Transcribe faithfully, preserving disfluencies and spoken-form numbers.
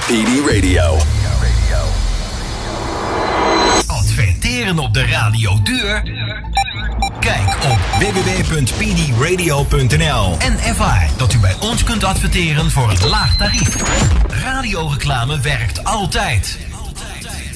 P D Radio. Adverteren op de radio duur? Kijk op w w w punt p d radio punt n l en ervaar dat u bij ons kunt adverteren voor een laag tarief. Radioreclame werkt altijd.